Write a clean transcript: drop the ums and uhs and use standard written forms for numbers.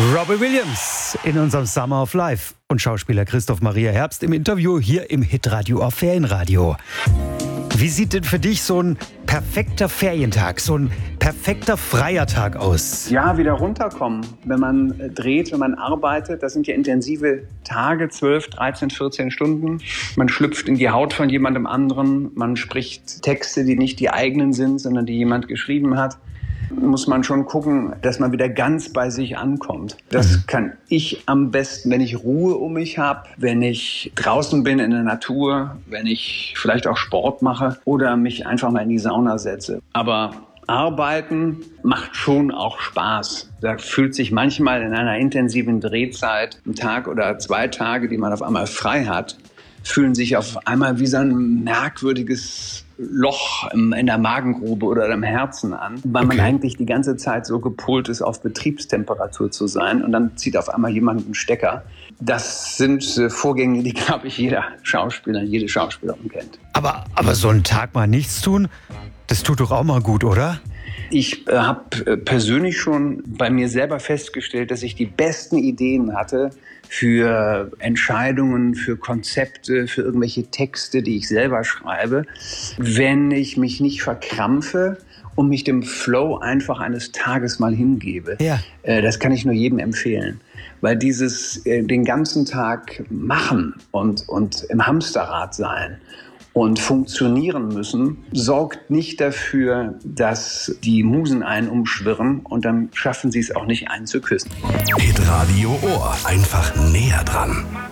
Robbie Williams in unserem Summer of Life und Schauspieler Christoph Maria Herbst im Interview hier im Hitradio auf Ferienradio. Wie sieht denn für dich so ein perfekter Ferientag, so ein perfekter freier Tag aus? Ja, wieder runterkommen. Wenn man dreht, wenn man arbeitet, das sind ja intensive Tage, 12, 13, 14 Stunden. Man schlüpft in die Haut von jemandem anderen, man spricht Texte, die nicht die eigenen sind, sondern die jemand geschrieben hat. Muss man schon gucken, dass man wieder ganz bei sich ankommt. Das kann ich am besten, wenn ich Ruhe um mich habe, wenn ich draußen bin in der Natur, wenn ich vielleicht auch Sport mache oder mich einfach mal in die Sauna setze. Aber Arbeiten macht schon auch Spaß. Da fühlt sich manchmal in einer intensiven Drehzeit, ein Tag oder 2 Tage, die man auf einmal frei hat, fühlen sich auf einmal wie so ein merkwürdiges Loch in der Magengrube oder im Herzen an, weil man eigentlich die ganze Zeit so gepolt ist, auf Betriebstemperatur zu sein, und dann zieht auf einmal jemand einen Stecker. Das sind Vorgänge, die, glaube ich, jede Schauspielerin kennt. Aber so einen Tag mal nichts tun, das tut doch auch mal gut, oder? Ich habe persönlich schon bei mir selber festgestellt, dass ich die besten Ideen hatte für Entscheidungen, für Konzepte, für irgendwelche Texte, die ich selber schreibe, wenn ich mich nicht verkrampfe und mich dem Flow einfach eines Tages mal hingebe. Ja. Das kann ich nur jedem empfehlen. Weil dieses den ganzen Tag machen und im Hamsterrad sein und funktionieren müssen, sorgt nicht dafür, dass die Musen einen umschwirren, und dann schaffen sie es auch nicht, einen zu küssen. Hitradio Ohr. Einfach näher dran.